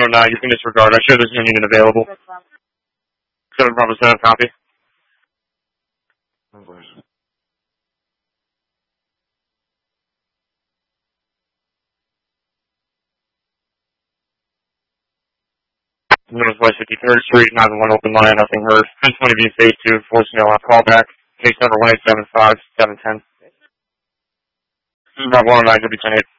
109, you can disregard. I sure there's no unit available. 7 Bravo 7, copy. Northwest 53rd Street, 911 open line, nothing heard. 1020 view phase 2, force no off callback. Case number 1875 710. Bravo 109, could be 10-8.